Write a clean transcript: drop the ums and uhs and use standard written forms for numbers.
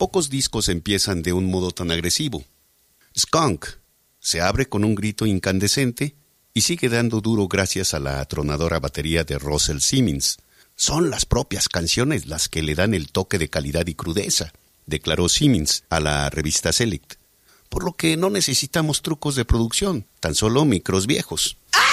pocos discos empiezan de un modo tan agresivo. Skunk se abre con un grito incandescente y sigue dando duro gracias a la atronadora batería de Russell Simmons. Son las propias canciones las que le dan el toque de calidad y crudeza, declaró Simmons a la revista Select. Por lo que no necesitamos trucos de producción, tan solo micros viejos.